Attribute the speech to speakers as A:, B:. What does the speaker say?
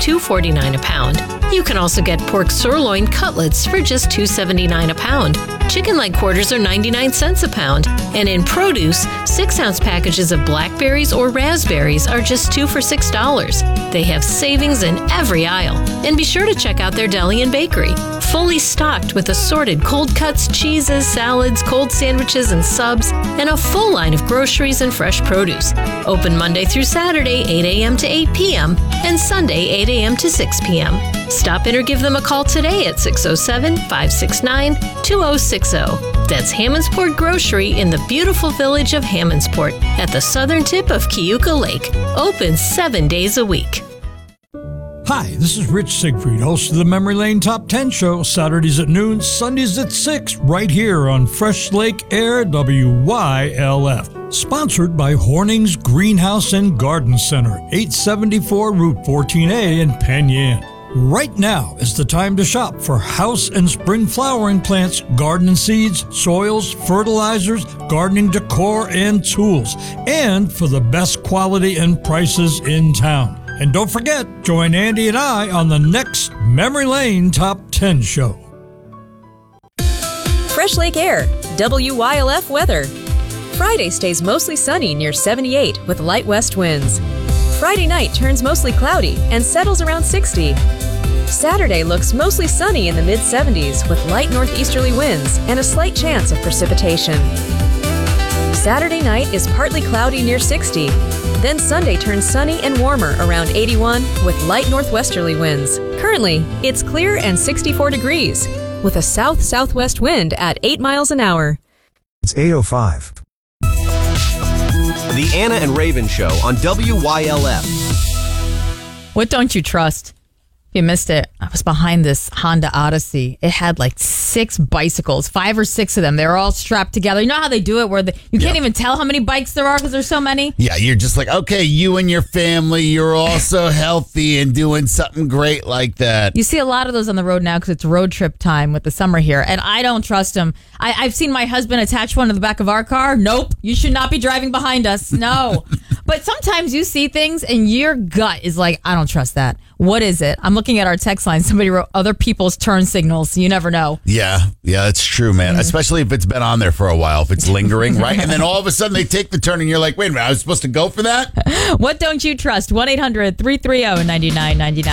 A: $2.49 a pound. You can also get pork sirloin cutlets for just $2.79 a pound. Chicken leg quarters are 99 cents a pound. And in produce, 6-ounce packages of blackberries or raspberries are just 2 for $6. They have savings in every aisle. And be sure to check out their deli and bakery. Fully stocked with assorted cold cuts, cheeses, salads, cold sandwiches, and subs, and a full line of groceries and fresh produce. Open Monday through Saturday, 8 a.m. to 8 p.m., and Sunday, 8 a.m. to 6 p.m. Stop in or give them a call today at 607-569-2060. That's Hammondsport Grocery in the beautiful village of Hammondsport at the southern tip of Keuka Lake. Open 7 days a week.
B: Hi, this is Rich Siegfried, host of the Memory Lane Top 10 Show, Saturdays at noon, Sundays at 6, right here on Fresh Lake Air WYLF. Sponsored by Horning's Greenhouse and Garden Center, 874 Route 14A in Penn Yan. Right now is the time to shop for house and spring flowering plants, garden seeds, soils, fertilizers, gardening decor, and tools, and for the best quality and prices in town. And don't forget, join Andy and I on the next Memory Lane Top 10 Show.
C: Fresh Lake Air, WYLF weather. Friday stays mostly sunny near 78 with light west winds. Friday night turns mostly cloudy and settles around 60. Saturday looks mostly sunny in the mid-70s with light northeasterly winds and a slight chance of precipitation. Saturday night is partly cloudy near 60. Then Sunday turns sunny and warmer around 81 with light northwesterly winds. Currently, it's clear and 64 degrees with a south-southwest wind at 8 miles an hour.
D: It's 8:05.
E: The Anna and Raven Show on WYLF.
F: What don't you trust? You missed it. I was behind this Honda Odyssey. It had like 6 bicycles, 5 or 6 of them. They were all strapped together. You know how they do it where you can't even tell how many bikes there are because there's so many?
G: Yeah, you're just like, okay, you and your family, you're all so healthy and doing something great like that.
F: You see a lot of those on the road now because it's road trip time with the summer here, and I don't trust them. I've seen my husband attach one to the back of our car. Nope, you should not be driving behind us. No. But sometimes you see things and your gut is like, I don't trust that. What is it? I'm looking at our text line. Somebody wrote other people's turn signals. You never know.
G: Yeah, that's true, man. Especially if it's been on there for a while, if it's lingering, right? And then all of a sudden they take the turn and you're like, wait a minute, I was supposed to go for that?
F: What don't you trust? 1-800-330-9999.